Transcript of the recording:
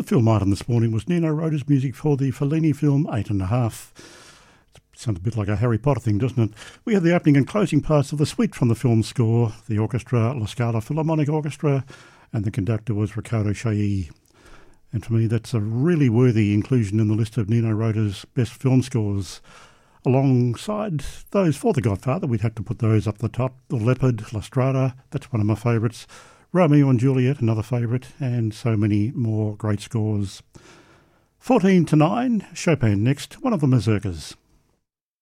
film item this morning was Nino Rota's music for the Fellini film 8½. Sounds a bit like a Harry Potter thing, doesn't it? We had the opening and closing parts of the suite from the film score, the orchestra, La Scala Philharmonic Orchestra, and the conductor was Riccardo Chailly. And for me, that's a really worthy inclusion in the list of Nino Rota's best film scores. Alongside those for The Godfather, we'd have to put those up the top. The Leopard, La Strada, that's one of my favourites. Romeo and Juliet, another favourite, and so many more great scores. 14 to 9, Chopin next, one of the Mazurkas.